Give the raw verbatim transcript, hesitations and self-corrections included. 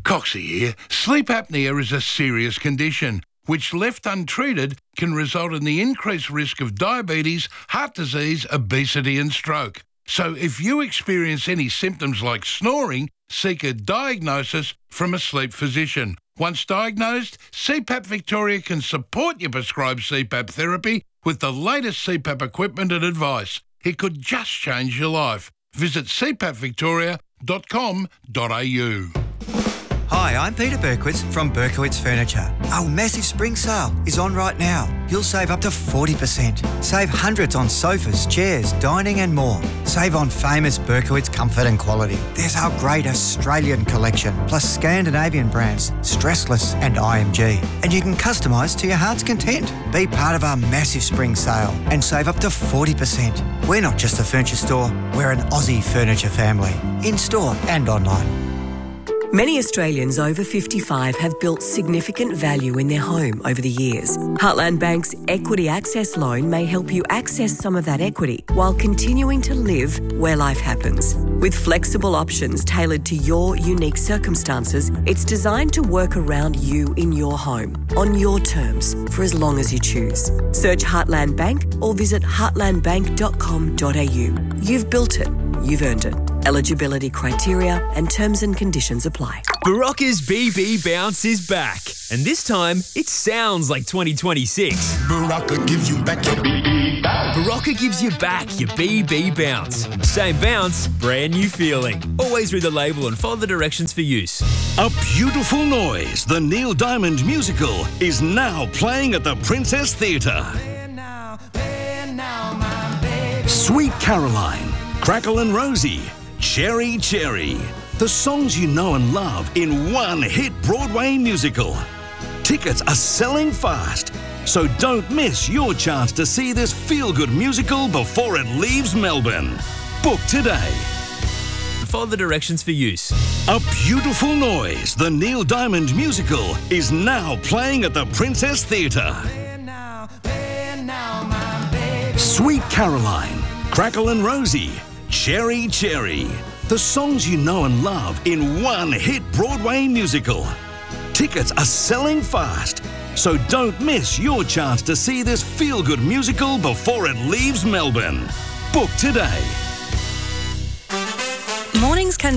Coxie here. Sleep apnea is a serious condition which, left untreated, can result in the increased risk of diabetes, heart disease, obesity and stroke. So if you experience any symptoms like snoring, seek a diagnosis from a sleep physician. Once diagnosed, C PAP Victoria can support your prescribed C PAP therapy with the latest C PAP equipment and advice. It could just change your life. Visit c pap victoria dot com dot a u. Hi, I'm Peter Berkowitz from Berkowitz Furniture. Our massive spring sale is on right now. You'll save up to forty percent. Save hundreds on sofas, chairs, dining and more. Save on famous Berkowitz comfort and quality. There's our great Australian collection, plus Scandinavian brands, Stressless and I M G. And you can customise to your heart's content. Be part of our massive spring sale and save up to forty percent. We're not just a furniture store, we're an Aussie furniture family. In-store and online. Many Australians over fifty-five have built significant value in their home over the years. Heartland Bank's Equity Access Loan may help you access some of that equity while continuing to live where life happens. With flexible options tailored to your unique circumstances, it's designed to work around you in your home, on your terms, for as long as you choose. Search Heartland Bank or visit heartland bank dot com dot a u. You've built it. You've earned it. Eligibility criteria and terms and conditions apply. Barocca's B B Bounce is back. And this time, it sounds like twenty twenty-six. Barocca gives you back your B B bounce. Barocca gives you back your B B Bounce. Same bounce, brand new feeling. Always read the label and follow the directions for use. A Beautiful Noise, the Neil Diamond musical, is now playing at the Princess Theatre. Sweet Caroline, Crackle and Rosie, Cherry Cherry. The songs you know and love in one hit Broadway musical. Tickets are selling fast, so don't miss your chance to see this feel-good musical before it leaves Melbourne. Book today. Follow the directions for use. A Beautiful Noise, the Neil Diamond musical, is now playing at the Princess Theatre. Sweet Caroline, Crackle and Rosie, Cherry Cherry. The songs you know and love in one hit Broadway musical. Tickets are selling fast, so don't miss your chance to see this feel-good musical before it leaves Melbourne. Book today. Mornings can